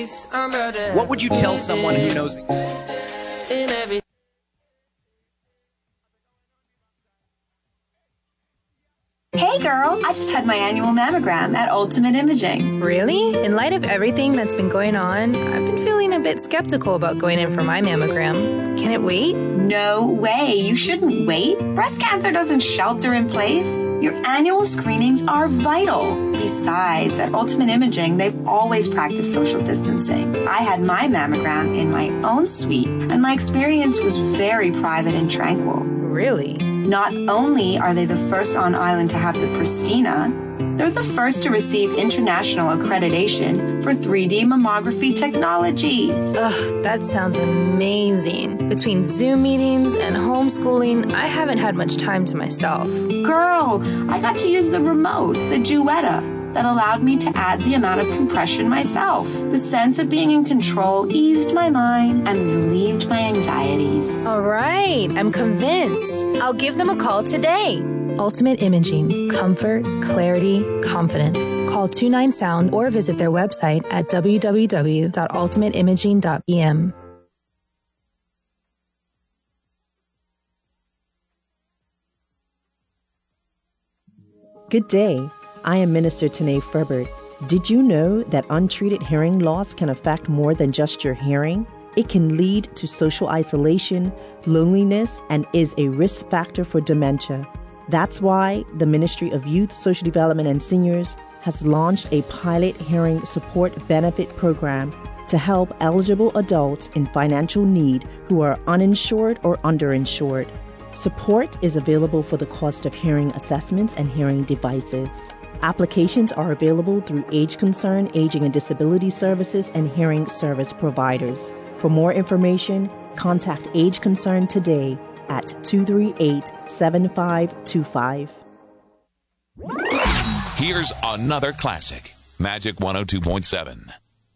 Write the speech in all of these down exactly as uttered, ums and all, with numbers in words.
What would you tell someone who knows? Hey girl, I just had my annual mammogram at Ultimate Imaging. Really? In light of everything that's been going on, I've been feeling a bit skeptical about going in for my mammogram. Can it wait? No way. You shouldn't wait. Breast cancer doesn't shelter in place. Your annual screenings are vital. Besides, at Ultimate Imaging, they've always practiced social distancing. I had my mammogram in my own suite, and my experience was very private and tranquil. Really? Not only are they the first on island to have the Pristina, they're the first to receive international accreditation for three D mammography technology. Ugh, that sounds amazing. Between Zoom meetings and homeschooling, I haven't had much time to myself. Girl, I got to use the remote, the Duetta, that allowed me to add the amount of compression myself. The sense of being in control eased my mind and relieved my anxieties. All right, I'm convinced. I'll give them a call today. Ultimate Imaging. Comfort, clarity, confidence. Call two nine sound or visit their website at w w w dot ultimate imaging dot b m. Good day. I am Minister Tanae Ferbert. Did you know that untreated hearing loss can affect more than just your hearing? It can lead to social isolation, loneliness, and is a risk factor for dementia. That's why the Ministry of Youth, Social Development, and Seniors has launched a pilot hearing support benefit program to help eligible adults in financial need who are uninsured or underinsured. Support is available for the cost of hearing assessments and hearing devices. Applications are available through Age Concern, Aging and Disability Services, and hearing service providers. For more information, contact Age Concern today at two three eight, seven five two five. Here's another classic, Magic one oh two point seven.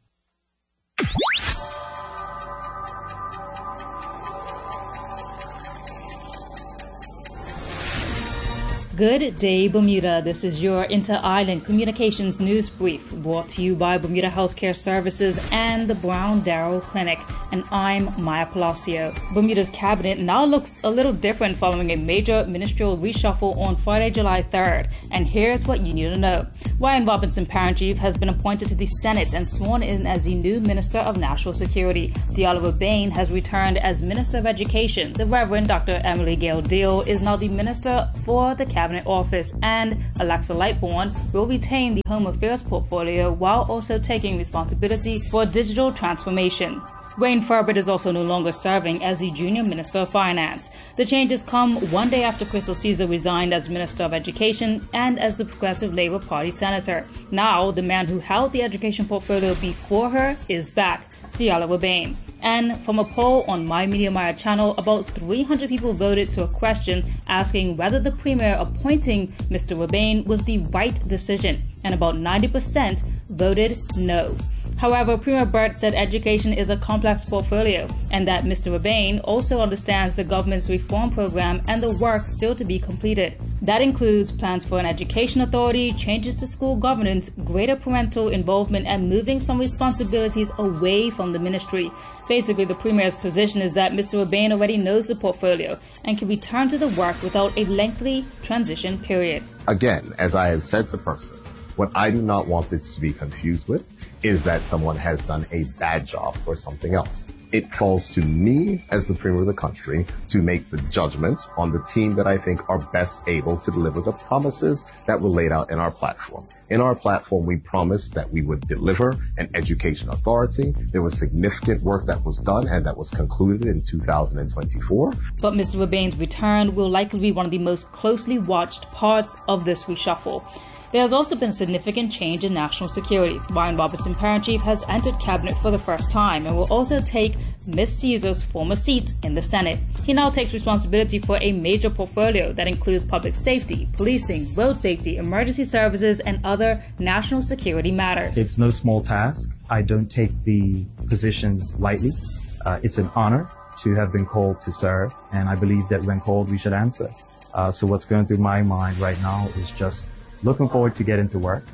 Good day, Bermuda. This is your Inter-Island Communications News Brief, brought to you by Bermuda Healthcare Services and the Brown Darrow Clinic. And I'm Maya Palacio. Bermuda's cabinet now looks a little different following a major ministerial reshuffle on Friday, July third. And here's what you need to know. Ryan Robinson, Parent Chief, has been appointed to the Senate and sworn in as the new Minister of National Security. Diallo Bain has returned as Minister of Education. The Reverend Doctor Emily Gale Deal is now the Minister for the Cabinet Office, and Alexa Lightbourne will retain the Home Affairs portfolio while also taking responsibility for digital transformation. Wayne Ferbert is also no longer serving as the Junior Minister of Finance. The changes come one day after Crystal Caesar resigned as Minister of Education and as the Progressive Labour Party Senator. Now, the man who held the education portfolio before her is back, Diallo Bain. And from a poll on My Media Maya channel, about three hundred people voted to a question asking whether the Premier appointing Mister Rebane was the right decision, and about ninety percent voted no. However, Premier Burt said education is a complex portfolio and that Mister Rebane also understands the government's reform program and the work still to be completed. That includes plans for an education authority, changes to school governance, greater parental involvement, and moving some responsibilities away from the ministry. Basically, the Premier's position is that Mister Rebane already knows the portfolio and can return to the work without a lengthy transition period. Again, as I have said to persons, what I do not want this to be confused with is that someone has done a bad job or something else. It falls to me as the Premier of the country to make the judgments on the team that I think are best able to deliver the promises that were laid out in our platform. In our platform, we promised that we would deliver an education authority. There was significant work that was done and that was concluded in two thousand twenty-four. But Mister Rebane's return will likely be one of the most closely watched parts of this reshuffle. There has also been significant change in national security. Ryan Robertson, Parent Chief, has entered cabinet for the first time and will also take Miz Caesar's former seat in the Senate. He now takes responsibility for a major portfolio that includes public safety, policing, road safety, emergency services, and other national security matters. It's no small task. I don't take the positions lightly. Uh, it's an honor to have been called to serve, and I believe that when called, we should answer. Uh, so what's going through my mind right now is just looking forward to getting to work,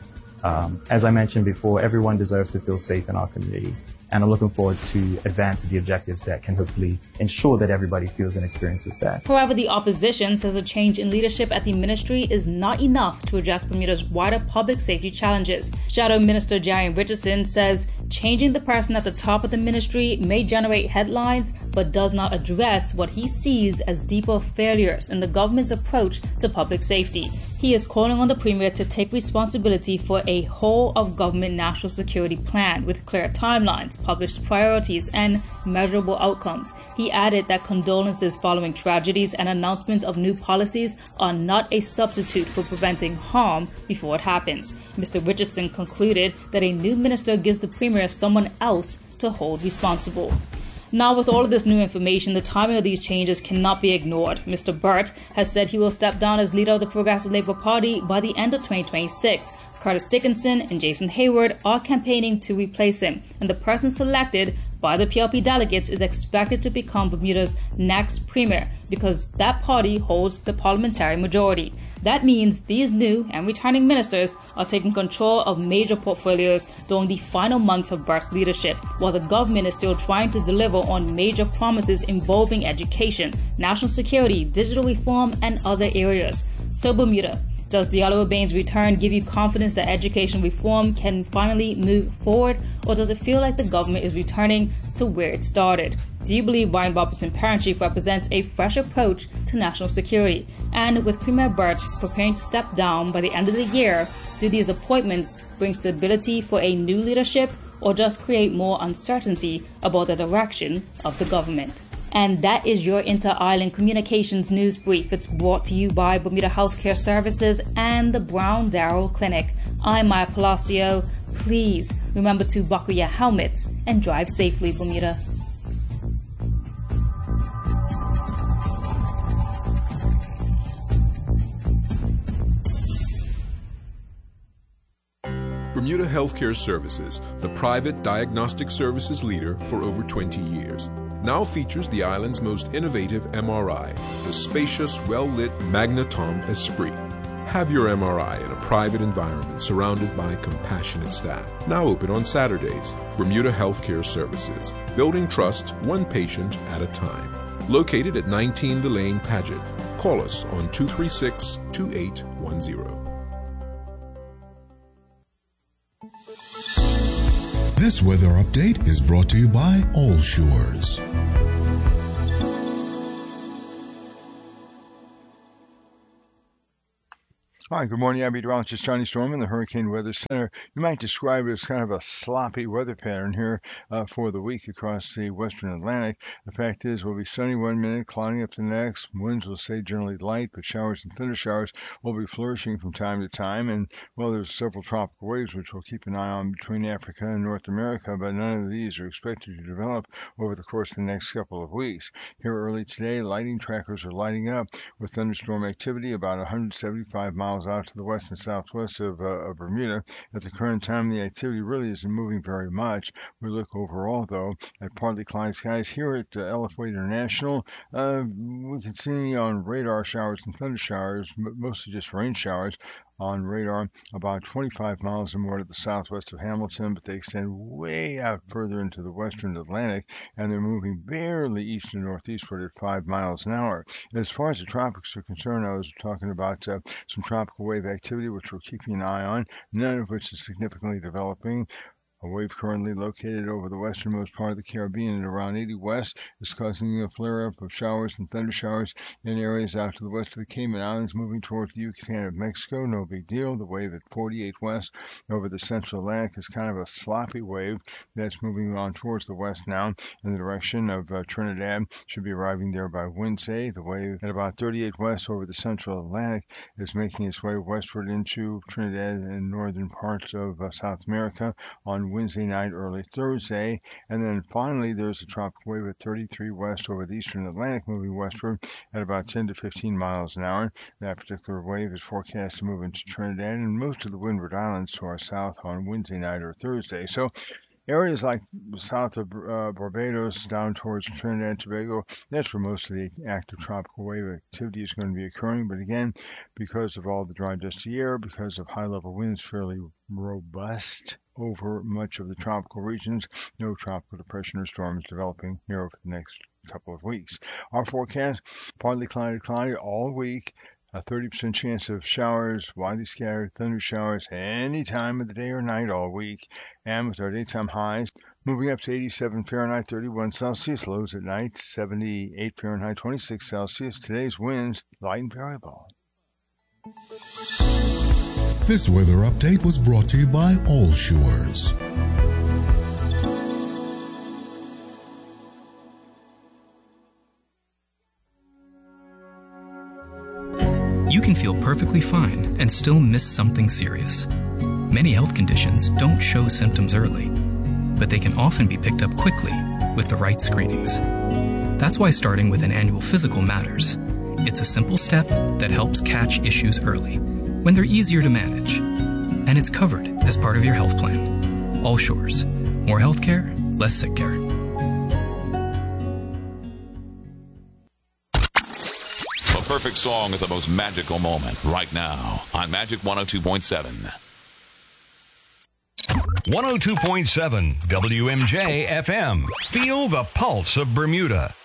Um, as I mentioned before, everyone deserves to feel safe in our community. And I'm looking forward to advancing the objectives that can hopefully ensure that everybody feels and experiences that. However, the opposition says a change in leadership at the ministry is not enough to address Bermuda's wider public safety challenges. Shadow Minister Jarian Richardson says changing the person at the top of the ministry may generate headlines, but does not address what he sees as deeper failures in the government's approach to public safety. He is calling on the Premier to take responsibility for a whole-of-government national security plan with clear timelines, published priorities, and measurable outcomes. He added that condolences following tragedies and announcements of new policies are not a substitute for preventing harm before it happens. Mister Richardson concluded that a new minister gives the Premier someone else to hold responsible. Now, with all of this new information, the timing of these changes cannot be ignored. Mister Burt has said he will step down as leader of the Progressive Labour Party by the end of twenty twenty-six. Curtis Dickinson and Jason Hayward are campaigning to replace him, and the person selected by the P L P delegates is expected to become Bermuda's next premier because that party holds the parliamentary majority. That means these new and returning ministers are taking control of major portfolios during the final months of Burt's leadership, while the government is still trying to deliver on major promises involving education, national security, digital reform, and other areas. So Bermuda, does Diallo Urbain's return give you confidence that education reform can finally move forward, or does it feel like the government is returning to where it started? Do you believe Ryan Robertson Parent Chief represents a fresh approach to national security? And with Premier Burt preparing to step down by the end of the year, do these appointments bring stability for a new leadership, or just create more uncertainty about the direction of the government? And that is your Inter-Island Communications News Brief. It's brought to you by Bermuda Healthcare Services and the Brown Darrow Clinic. I'm Maya Palacio. Please remember to buckle your helmets and drive safely, Bermuda. Bermuda Healthcare Services, the private diagnostic services leader for over twenty years, now features the island's most innovative M R I, the spacious, well-lit Magnetom Esprit. Have your M R I in a private environment surrounded by compassionate staff. Now open on Saturdays. Bermuda Healthcare Services, building trust one patient at a time. Located at nineteen Delane Paget. Call us on two three six, two eight one zero. This weather update is brought to you by All Shores. Hi, good morning. I'm meteorologist Johnny Storm in the Hurricane Weather Center. You might describe it as kind of a sloppy weather pattern here uh, for the week across the western Atlantic. The fact is, we'll be sunny one minute, clouding up the next. Winds will stay generally light, but showers and thunder showers will be flourishing from time to time. And, well, there's several tropical waves which we'll keep an eye on between Africa and North America, but none of these are expected to develop over the course of the next couple of weeks. Here early today, lighting trackers are lighting up with thunderstorm activity about one hundred seventy-five miles out to the west and southwest of, uh, of Bermuda. At the current time, the activity really isn't moving very much. We look overall, though, at partly cloudy skies here at uh, L F O International. Uh, we can see on radar showers and thunder showers, m- mostly just rain showers on radar about twenty-five miles or more to the southwest of Hamilton, but they extend way out further into the western Atlantic, and they're moving barely east and northeastward at five miles an hour. As far as the tropics are concerned, I was talking about uh, some tropical wave activity, which we're keeping an eye on, none of which is significantly developing. A wave currently located over the westernmost part of the Caribbean at around eighty west is causing a flare-up of showers and thunder showers in areas out to the west of the Cayman Islands, moving towards the Yucatan of Mexico. No big deal. The wave at forty-eight west over the central Atlantic is kind of a sloppy wave that's moving on towards the west now in the direction of uh, Trinidad. Should be arriving there by Wednesday. The wave at about thirty-eight west over the central Atlantic is making its way westward into Trinidad and northern parts of uh, South America on Wednesday night, early Thursday. And then finally, there's a tropical wave at thirty-three west over the eastern Atlantic, moving westward at about ten to fifteen miles an hour. That particular wave is forecast to move into Trinidad and most of the Windward Islands to our south on Wednesday night or Thursday. So Areas like south of uh, Barbados down towards Trinidad and Tobago, that's where most of the active tropical wave activity is going to be occurring. But again, because of all the dry, dusty air, because of high-level winds fairly robust over much of the tropical regions, no tropical depression or storms developing here over the next couple of weeks. Our forecast, partly cloudy, cloudy all week. A thirty percent chance of showers, widely scattered thunder showers any time of the day or night all week. And with our daytime highs moving up to eighty-seven Fahrenheit, thirty-one Celsius, lows at night, seventy-eight Fahrenheit, twenty-six Celsius. Today's winds light and variable. This weather update was brought to you by All Shores. You can feel perfectly fine and still miss something serious. Many health conditions don't show symptoms early, but they can often be picked up quickly with the right screenings. That's why starting with an annual physical matters. It's a simple step that helps catch issues early, when they're easier to manage. And it's covered as part of your health plan. All Shores. More healthcare, less sick care. Perfect song at the most magical moment right now on Magic one oh two point seven. one oh two point seven W M J F M. Feel the pulse of Bermuda.